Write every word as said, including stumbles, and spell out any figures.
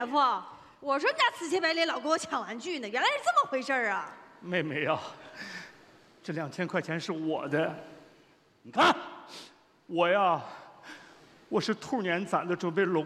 夫，我说你家死乞白赖老给我抢玩具呢，原来是这么回事啊！ 妹妹呀、啊，这两千块钱是我的，你看，我呀，我是兔年攒的，准备龙。